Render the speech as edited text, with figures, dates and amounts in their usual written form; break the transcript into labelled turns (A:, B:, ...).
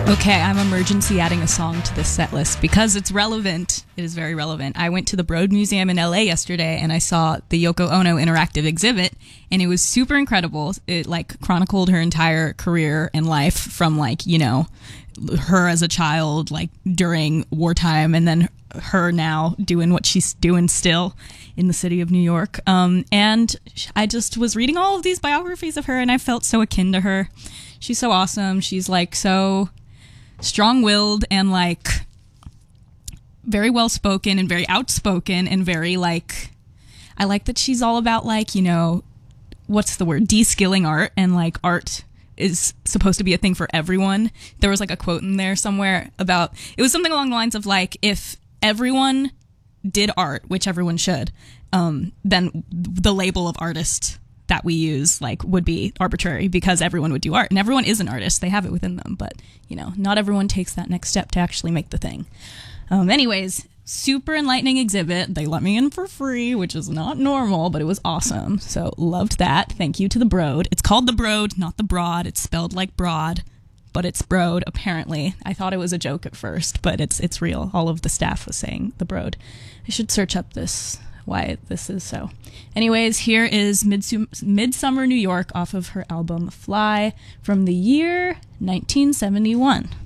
A: Okay, I'm emergency adding a song to this set list because it's relevant. It is very relevant. I went to the Broad Museum in LA yesterday and I saw the Yoko Ono interactive exhibit, and it was super incredible. It like chronicled her entire career and life from like, you know, her as a child, like during wartime, and then her now doing what she's doing still in the city of New York. And I just was reading all of these biographies of her and I felt so akin to her. She's so awesome. She's like so strong-willed and like very well-spoken and very outspoken and very like, I like that she's all about like, you know, what's the word, de-skilling art, and like art is supposed to be a thing for everyone. There was like a quote in there somewhere about, it was something along the lines of like, if everyone did art, which everyone should, then the label of artist that we use like would be arbitrary because everyone would do art, and everyone is an artist. They have it within them, but you know, not everyone takes that next step to actually make the thing. Anyways, super enlightening exhibit. They let me in for free, which is not normal, but it was awesome. So loved that. Thank you to the Broad. It's called the Broad, not the Broad. It's spelled like broad, but it's Broad apparently. I thought it was a joke at first, but it's real. All of the staff was saying the Broad. I should search up why this is so. Anyways, here is Midsummer New York off of her album Fly from the year 1971.